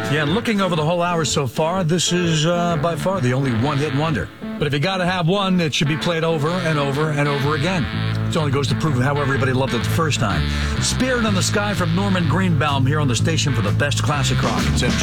Yeah, looking over the whole hour so far, this is by far the only one-hit wonder. But if you got to have one, it should be played over and over and over again. It only goes to prove how everybody loved it the first time. Spirit in the Sky from Norman Greenbaum here on the station for the best classic rock. It's